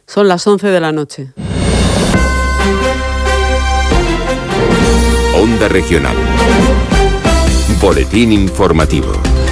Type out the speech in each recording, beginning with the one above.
Son las 11 de la noche. Onda Regional. Boletín informativo.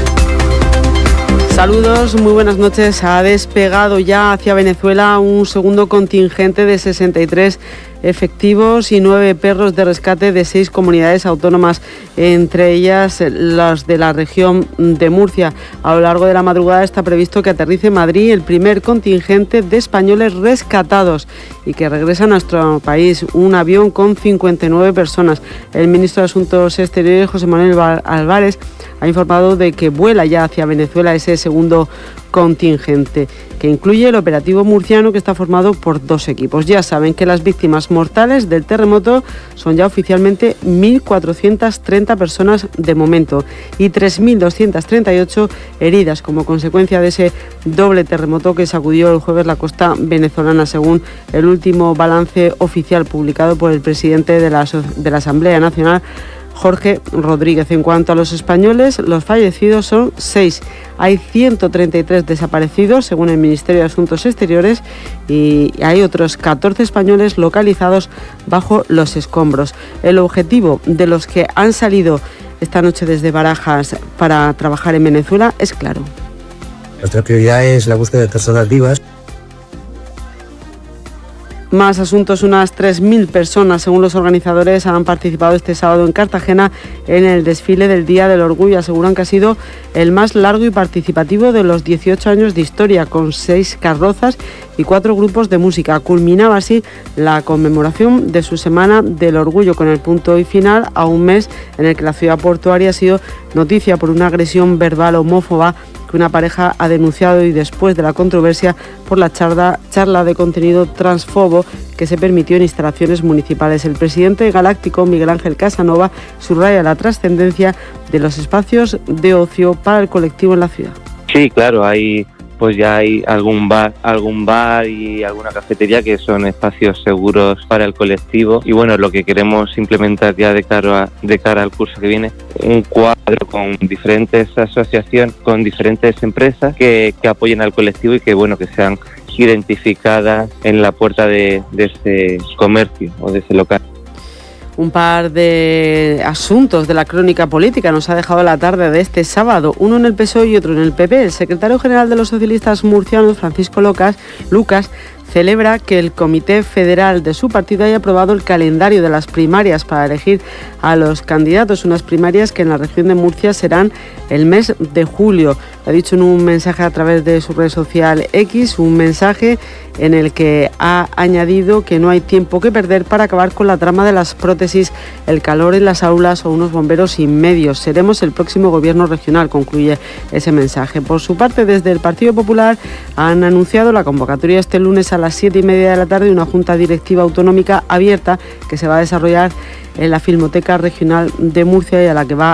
Saludos, muy buenas noches. Ha despegado ya hacia Venezuela un segundo contingente de 63 efectivos y 9 perros de rescate de 6 comunidades autónomas, entre ellas las de la región de Murcia. A lo largo de la madrugada está previsto que aterrice en Madrid el primer contingente de españoles rescatados y que regresa a nuestro país, un avión con 59 personas. El ministro de Asuntos Exteriores, José Manuel Álvarez, ha informado de que vuela ya hacia Venezuela ese segundo contingente, que incluye el operativo murciano, que está formado por 2 equipos. Ya saben que las víctimas mortales del terremoto son ya oficialmente 1.430 personas de momento y 3.238 heridas como consecuencia de ese doble terremoto que sacudió el jueves la costa venezolana, según el último balance oficial publicado por el presidente de la Asamblea Nacional, Jorge Rodríguez. En cuanto a los españoles, los fallecidos son 6. Hay 133 desaparecidos, según el Ministerio de Asuntos Exteriores, y hay otros 14 españoles localizados bajo los escombros. El objetivo de los que han salido esta noche desde Barajas para trabajar en Venezuela es claro. Nuestra prioridad es la búsqueda de personas vivas. Más asuntos, unas 3.000 personas, según los organizadores, han participado este sábado en Cartagena en el desfile del Día del Orgullo. Aseguran que ha sido el más largo y participativo de los 18 años de historia, con 6 carrozas y 4 grupos de música. Culminaba así la conmemoración de su Semana del Orgullo, con el punto y final a un mes en el que la ciudad portuaria ha sido noticia por una agresión verbal homófoba que una pareja ha denunciado, y después de la controversia por la charla de contenido transfobo que se permitió en instalaciones municipales. El presidente galáctico, Miguel Ángel Casanova, subraya la trascendencia de los espacios de ocio para el colectivo en la ciudad. Sí, claro, ya hay algún bar y alguna cafetería que son espacios seguros para el colectivo, y bueno, lo que queremos implementar ya de cara al curso que viene, un cuadro con diferentes asociaciones, con diferentes empresas que apoyen al colectivo y que bueno, que sean identificadas en la puerta de ese comercio o de ese local. Un par de asuntos de la crónica política nos ha dejado la tarde de este sábado, uno en el PSOE y otro en el PP. El secretario general de los socialistas murcianos, Francisco Lucas, celebra que el Comité Federal de su partido haya aprobado el calendario de las primarias para elegir a los candidatos, unas primarias que en la región de Murcia serán el mes de julio. Lo ha dicho en un mensaje a través de su red social X, un mensaje en el que ha añadido que no hay tiempo que perder para acabar con la trama de las prótesis, el calor en las aulas o unos bomberos sin medios. Seremos el próximo gobierno regional, concluye ese mensaje. Por su parte, desde el Partido Popular han anunciado la convocatoria este lunes a las 7:30 de la tarde de una junta directiva autonómica abierta que se va a desarrollar en la Filmoteca Regional de Murcia y a la que va